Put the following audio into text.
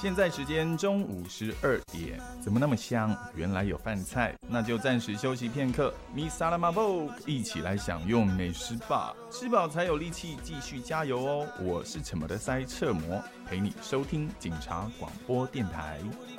现在时间中午12点，怎么那么香？原来有饭菜，那就暂时休息片刻。Mi Salama Vogue， 一起来享用美食吧，吃饱才有力气继续加油哦。我是什么的塞彻摩，陪你收听警察广播电台。